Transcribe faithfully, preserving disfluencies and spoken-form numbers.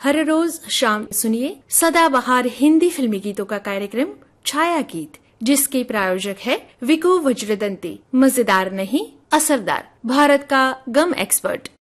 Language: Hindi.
हर रोज शाम सुनिए सदाबहार हिंदी फिल्मी गीतों का कार्यक्रम छाया गीत, जिसके प्रायोजक है विको वज्रदंती। मजेदार नहीं, असरदार, भारत का गम एक्सपर्ट।